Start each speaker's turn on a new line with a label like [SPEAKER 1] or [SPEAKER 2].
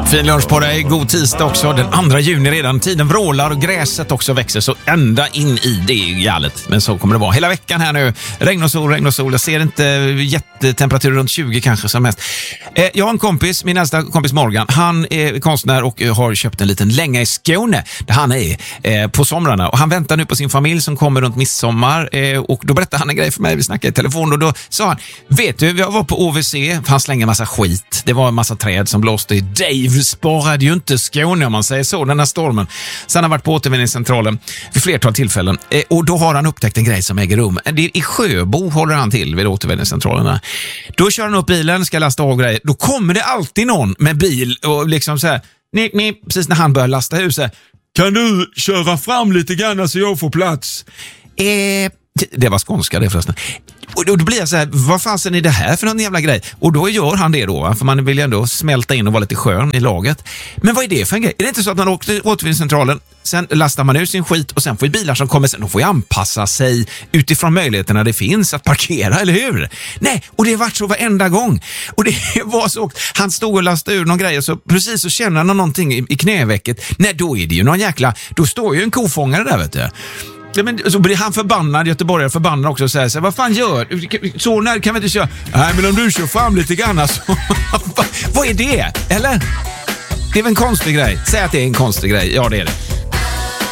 [SPEAKER 1] Fin lunch på dig, god tisdag också. Den 2 juni redan, tiden vrålar och gräset också växer så ända in i det är ju galet. Men så kommer det vara hela veckan här nu. Regn och sol. Jag ser inte jättetemperatur runt 20 kanske som mest. Jag har en kompis, min nästa kompis Morgan. Han är konstnär och har köpt en liten länga i Skåne där han är på somrarna. Och han väntar nu på sin familj som kommer runt midsommar. Och då berättade han en grej för mig, vi snackade i telefon och då sa han, vet du, jag var på OVC, han slänger en massa skit. Det var en massa träd som blåste i Dave sparade ju inte Skåne om man säger så, den här stormen. Sen har han varit på återvinningscentralen vid flertal tillfällen och då har han upptäckt en grej som äger rum. I Sjöbo håller han till vid återvinningscentralerna. Då kör han upp bilen, ska lasta av grejer. Då kommer det alltid någon med bil och liksom så här, precis när han börjar lasta huset. Kan du köra fram lite grann så jag får plats? Det var skånska det förresten. Och då blir jag så här, vad fasen är det här för någon jävla grej? Och då gör han det då, för man vill ju ändå smälta in och vara lite skön i laget. Men vad är det för en grej? Är det inte så att man åker till återvinningscentralen, sen lastar man ut sin skit och sen får ju bilar som kommer sen, de får ju anpassa sig utifrån möjligheterna det finns att parkera, eller hur? Nej, och det har varit så varenda gång. Och det var så, han stod och lastade ur någon grej och så precis så känner han någonting i knävecket. Nej, då är det ju någon jäkla, då står ju en kofångare där, vet du. Ja, men så blir han förbannad, göteborgare förbannad också och säger så här, vad fan gör du? Så när kan vi inte köra? Nej, men om du kör fram lite grann så... Vad är det? Eller? Det är väl en konstig grej. Säg att det är en konstig grej. Ja, det är det.